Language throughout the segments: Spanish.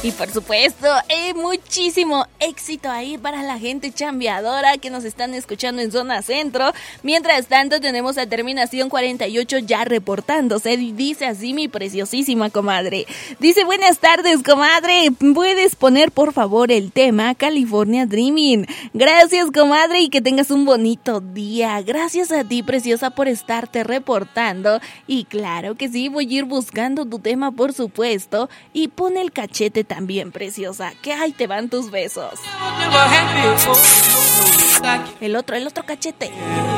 Y por supuesto, muchísimo éxito ahí para la gente chambeadora que nos están escuchando en zona centro. Mientras tanto, tenemos a terminación 48 ya reportándose. Dice así mi preciosísima comadre. Dice, buenas tardes, comadre. ¿Puedes poner, por favor, el tema California Dreaming? Gracias, comadre, y que tengas un bonito día. Gracias a ti, preciosa, por estarte reportando. Y claro que sí, voy a ir buscando tu tema, por supuesto. Y pon el cachete también, preciosa, que ahí te van tus besos. El otro cachete.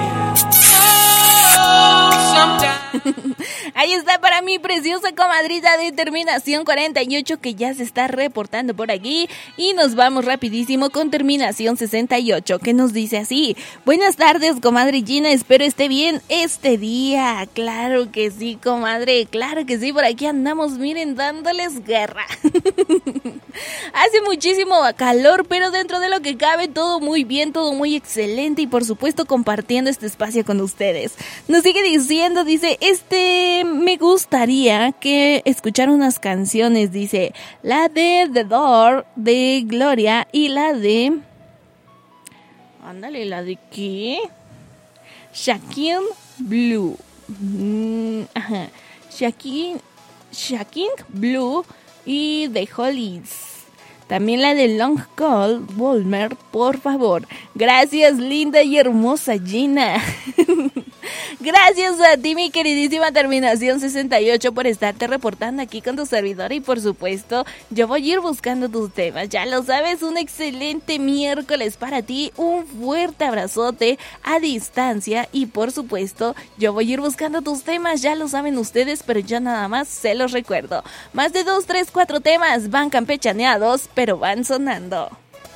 Ahí está para mi preciosa comadrita de terminación 48 que ya se está reportando por aquí. Y nos vamos rapidísimo con terminación 68 que nos dice así: buenas tardes, comadre Gina, espero esté bien este día. Claro que sí, comadre, claro que sí, por aquí andamos, miren, dándoles guerra. Hace muchísimo calor, pero dentro de lo que cabe todo muy bien, todo muy excelente, y por supuesto compartiendo este espacio con ustedes. Nos sigue diciendo, dice, me gustaría que escuchar unas canciones, dice, la de The Door de Gloria y la de... Ándale, ¿la de qué? Shaquin Blue. Ajá. Shaquin Blue y The Hollies. También la de Long Cold Walmer, por favor. Gracias, linda y hermosa Gina. Gracias a ti, mi queridísima terminación 68, por estarte reportando aquí con tu servidor. Y por supuesto, yo voy a ir buscando tus temas. Ya lo sabes, un excelente miércoles para ti. Un fuerte abrazote a distancia. Y por supuesto, yo voy a ir buscando tus temas. Ya lo saben ustedes, pero yo nada más se los recuerdo. Más de 2, 3, 4 temas van campechaneados, pero van sonando.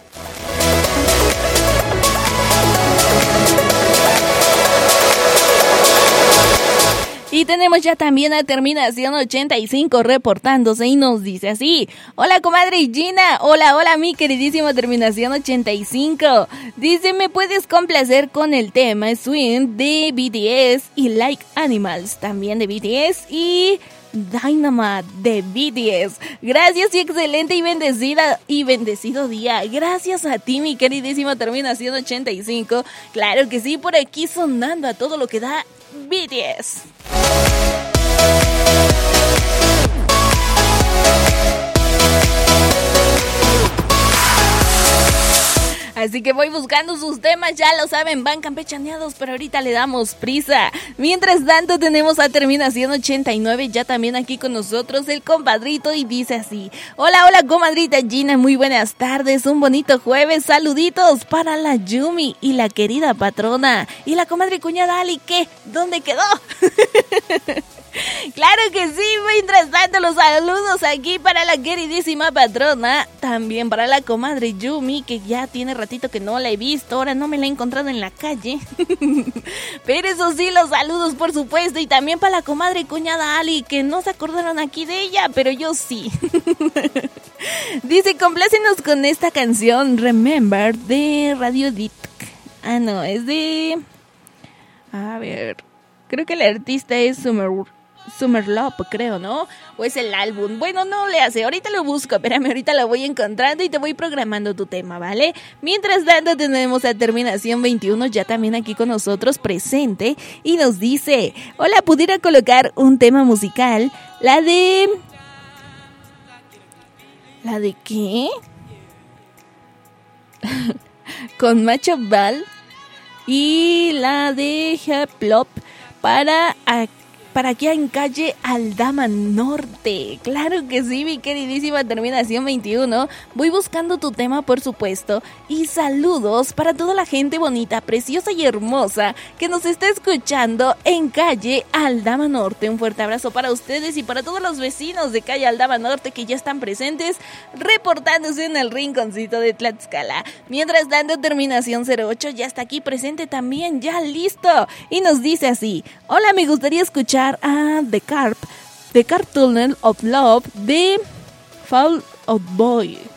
Y tenemos ya también a terminación 85 reportándose y nos dice así: hola, comadre Gina, hola mi queridísima terminación 85. Dice, ¿me puedes complacer con el tema Swing de BTS y Like Animals también de BTS y Dynamite de BTS? Gracias y excelente y bendecido día. Gracias a ti, mi queridísima terminación 85. Claro que sí, por aquí sonando a todo lo que da BTS. Así que voy buscando sus temas, ya lo saben, van campechaneados, pero ahorita le damos prisa. Mientras tanto tenemos a terminación 89 ya también aquí con nosotros el compadrito y dice así: hola comadrita Gina, muy buenas tardes, un bonito jueves, saluditos para la Yumi y la querida patrona y la comadre cuñada Ali, ¿qué? ¿Dónde quedó? Claro que sí, mientras tanto los saludos aquí para la queridísima patrona, también para la comadre Yumi, que ya tiene ratito que no la he visto, ahora no me la he encontrado en la calle. Pero eso sí, los saludos por supuesto, y también para la comadre cuñada Ali, que no se acordaron aquí de ella, pero yo sí. Dice, complácenos con esta canción Remember de Radio Dick. Ah, no, es de... A ver, creo que el artista es Summer Love, creo, ¿no? O es el álbum. Bueno, no le hace. Ahorita lo busco. Espérame, ahorita lo voy encontrando y te voy programando tu tema, ¿vale? Mientras tanto, tenemos a terminación 21 ya también aquí con nosotros presente. Y nos dice: hola, ¿pudiera colocar un tema musical? ¿La de qué? Con Macho Ball. Y la de Heplop para aquí en calle Aldama Norte. Claro que sí, mi queridísima terminación 21. Voy buscando tu tema, por supuesto. Y saludos para toda la gente bonita, preciosa y hermosa que nos está escuchando en calle Aldama Norte. Un fuerte abrazo para ustedes y para todos los vecinos de calle Aldama Norte que ya están presentes, reportándose en el rinconcito de Tlaxcala. Mientras tanto, terminación 08 ya está aquí presente también, ya listo. Y nos dice así: hola, me gustaría escuchar a The Carp Tunnel of Love de Fall Out Boy.